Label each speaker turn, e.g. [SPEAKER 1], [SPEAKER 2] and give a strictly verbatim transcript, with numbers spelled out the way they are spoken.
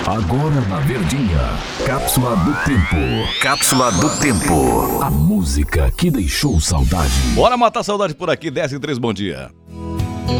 [SPEAKER 1] Agora na Verdinha, Cápsula do Tempo. Cápsula do Tempo. A música que deixou saudade.
[SPEAKER 2] Bora matar saudade por aqui, dez e três, bom dia.